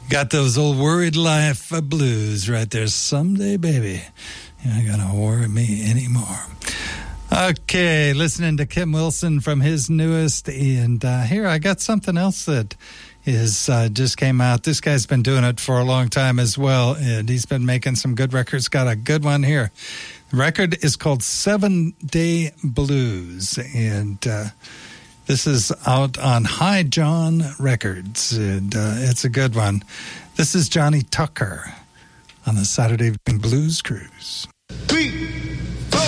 Got those old worried life blues right there. Someday, baby, you're not going to worry me anymore. Okay, listening to Kim Wilson from his newest. And here I got something else that is just came out. This guy's been doing it for a long time as well. And he's been making some good records. Got a good one here. The record is called 7 Day Blues. And this is out on High John Records, and it's a good one. This is Johnny Tucker on the Saturday Evening Blues Cruise.